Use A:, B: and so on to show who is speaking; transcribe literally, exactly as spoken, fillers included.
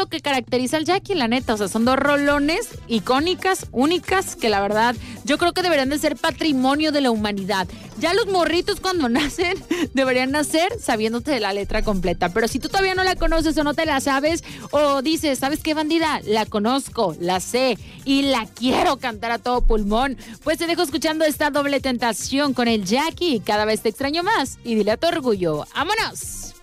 A: lo que caracteriza al Jackie, la neta. O sea, son dos rolones icónicas, únicas, que la verdad yo creo que deberían de ser patrimonio de la humanidad. Ya los morritos cuando nacen deberían nacer sabiéndote de la letra completa. Pero si tú todavía no la conoces o no te la sabes, o dices, ¿sabes qué, bandida? La conozco, la sé y la quiero cantar a todo pulmón, pues te dejo escuchando esta doble tentación con el Jackie. Cada vez te extraño más y dile a tu orgullo, ¡vámonos!